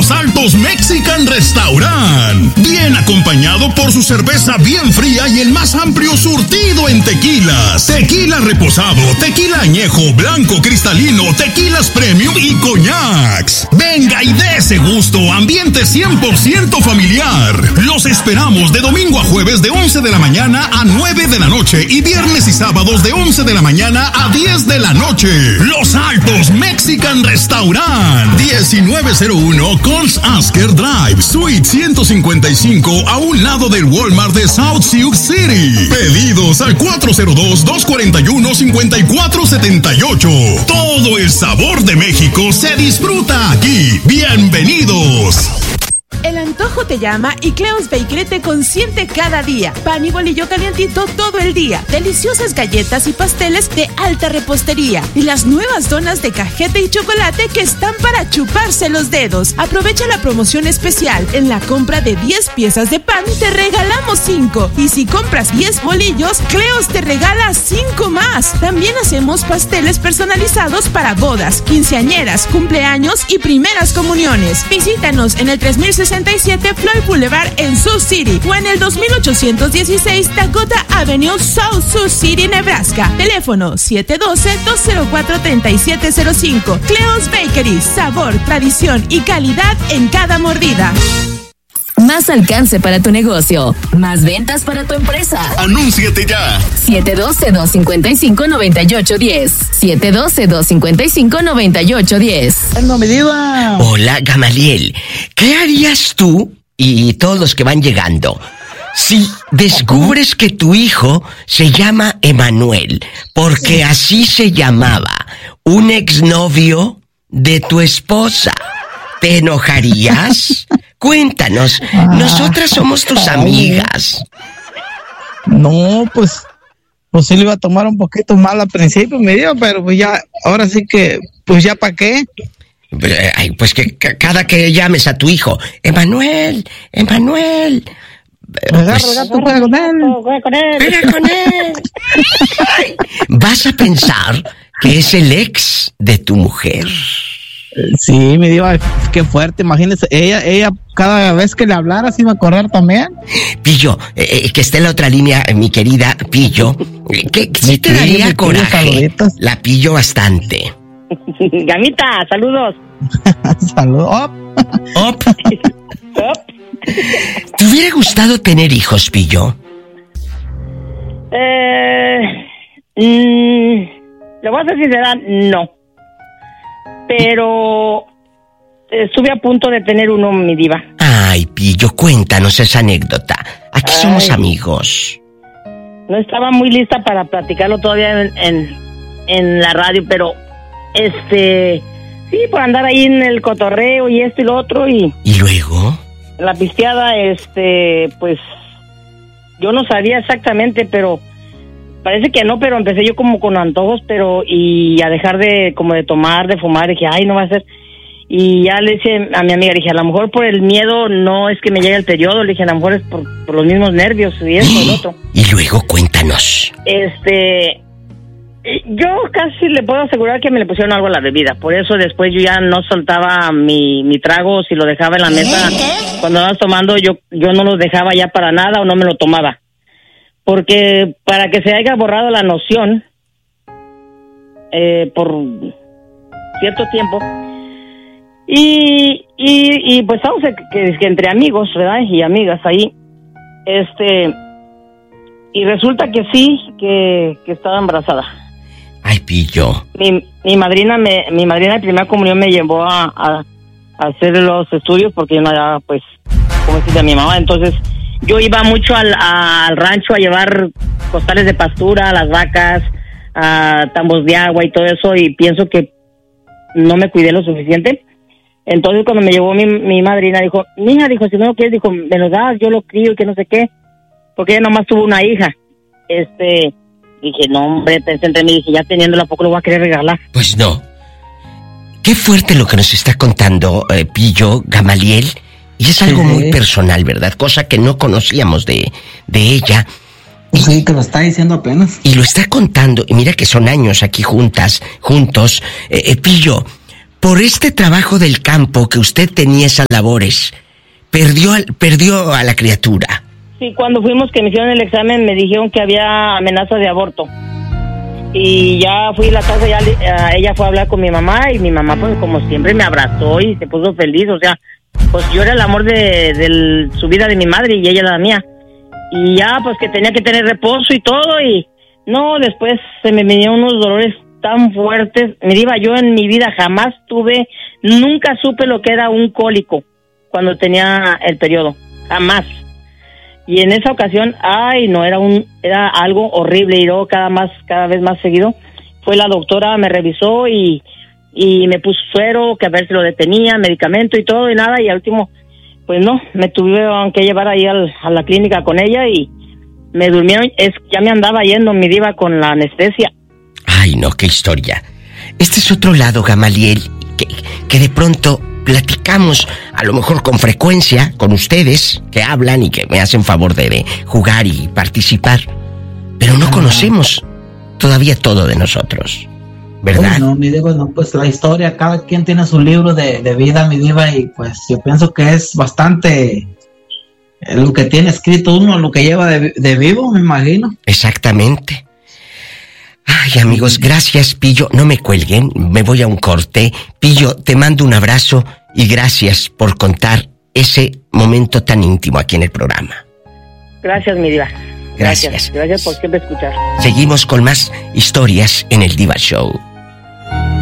Los Altos Mexican Restaurant. Bien acompañado por su cerveza bien fría y el más amplio surtido en tequilas. Tequila reposado, tequila añejo, blanco cristalino, tequilas premium y coñacs. Venga y dé ese gusto, ambiente 100% familiar. Los esperamos de domingo a jueves de 11 de la mañana a 9 de la noche y viernes y sábados de 11 de la mañana a 10 de la noche. Los Altos Mexican Restaurant, 1901 Coles Asker Drive, Suite 155, a un lado del Walmart de South Sioux City. Pedidos al 402-241-5478. Todo el sabor de México se disfruta aquí. ¡Bienvenidos! El antojo te llama y Cleo's Bakery te consiente cada día. Pan y bolillo calientito todo el día. Deliciosas galletas y pasteles de alta repostería. Y las nuevas donas de cajeta y chocolate que están para chuparse los dedos. Aprovecha la promoción especial. En la compra de 10 piezas de pan te regalamos 5. Y si compras 10 bolillos, Cleo's te regala 5 más. También hacemos pasteles personalizados para bodas, quinceañeras, cumpleaños y primeras comuniones. Visítanos en el 3067 Floyd Boulevard en Sioux City o en el 2816 Dakota Avenue, South Sioux City, Nebraska. Teléfono 712-204-3705. Cleo's Bakery, sabor, tradición y calidad en cada mordida. Más alcance para tu negocio. Más ventas para tu empresa. ¡Anúnciate ya! 712-255-9810. 712-255-9810. No me diga. Hola, Gamaliel. ¿Qué harías tú y todos los que van llegando si descubres que tu hijo se llama Emanuel? Porque así se llamaba un exnovio de tu esposa. ¿Te enojarías? Cuéntanos, nosotras somos tus amigas. No, pues sí le iba a tomar un poquito mal al principio, me dijo, pero pues ya, ahora sí que, pues ya para qué. Ay, pues que cada que llames a tu hijo, Emanuel. Agarra el gato, juega con él. Juega con él. Ay, vas a pensar que es el ex de tu mujer. Sí, me dijo, ay, qué fuerte, imagínese, ella cada vez que le hablara se iba a acordar también. Pillo, que esté en la otra línea, mi querida Pillo, que sí te daría coraje. La pillo bastante. Gamita, saludos. Saludos. Op. ¿Te hubiera gustado tener hijos, Pillo? Le voy a ser sincera, no. Pero estuve a punto de tener uno, mi diva. Ay, Pillo, cuéntanos esa anécdota. Aquí somos amigos. No estaba muy lista para platicarlo todavía en la radio, pero sí, por andar ahí en el cotorreo y esto y lo otro y luego la pisteada, pues yo no sabía exactamente, pero parece que no, pero empecé yo como con antojos, y a dejar de tomar, de fumar, dije, ay, no va a ser. Y ya le dije a mi amiga, le dije, a lo mejor por el miedo no es que me llegue el periodo, le dije, a lo mejor es por los mismos nervios y esto y lo otro. Y luego cuéntanos. Yo casi le puedo asegurar que me le pusieron algo a la bebida, por eso después yo ya no soltaba mi trago, si lo dejaba en la mesa, cuando andabas tomando yo no lo dejaba ya para nada o no me lo tomaba. Porque para que se haya borrado la noción por cierto tiempo y pues estamos que entre amigos, ¿verdad? Y amigas ahí, y resulta que sí, que estaba embarazada. Ay, Pillo. Mi madrina de primera comunión me llevó a hacer los estudios porque yo no era, pues, como decía mi mamá, entonces yo iba mucho al rancho a llevar costales de pastura a las vacas, a tambos de agua y todo eso, y pienso que no me cuidé lo suficiente. Entonces cuando me llevó mi madrina, dijo, mija, dijo, si no lo quieres, dijo, me lo das, yo lo crío y que no sé qué, porque ella nomás tuvo una hija. Dije, no, hombre, pensé entre mí, dije, ya teniéndola, ¿a poco lo voy a querer regalar? Pues no. Qué fuerte lo que nos está contando Pillo, Gamaliel. Y es algo muy personal, ¿verdad? Cosa que no conocíamos de ella. Sí, que lo está diciendo apenas. Y lo está contando. Y mira que son años aquí juntos. Pillo, por este trabajo del campo que usted tenía esas labores, perdió a la criatura. Sí, cuando fuimos que me hicieron el examen me dijeron que había amenaza de aborto. Y ya fui a la casa, ella fue a hablar con mi mamá y mi mamá pues como siempre me abrazó y se puso feliz, o sea, pues yo era el amor de su vida de mi madre y ella era la mía. Y ya pues que tenía que tener reposo y todo y no, después se me vinieron unos dolores tan fuertes. Me diva, yo en mi vida jamás nunca supe lo que era un cólico cuando tenía el periodo, jamás. Y en esa ocasión, era algo horrible y luego cada vez más seguido. Fue la doctora, me revisó y me puso suero, que a ver si lo detenía, medicamento y todo y nada. Y al último, pues no, me tuvieron que llevar ahí a la clínica con ella y me durmieron. Ya me andaba yendo mi diva con la anestesia. Ay, no, qué historia. Este es otro lado, Gamaliel, que de pronto platicamos, a lo mejor con frecuencia, con ustedes, que hablan y que me hacen favor de jugar y participar, pero no conocemos todavía todo de nosotros, ¿verdad? No, mi diva, no, pues la historia, cada quien tiene su libro de vida, mi diva, y pues yo pienso que es bastante lo que tiene escrito uno, lo que lleva de vivo, me imagino. Exactamente. Ay, amigos, gracias, Pillo. No me cuelguen, me voy a un corte. Pillo, te mando un abrazo y gracias por contar ese momento tan íntimo aquí en el programa. Gracias, mi diva. Gracias. Gracias por siempre escuchar. Seguimos con más historias en el Diva Show.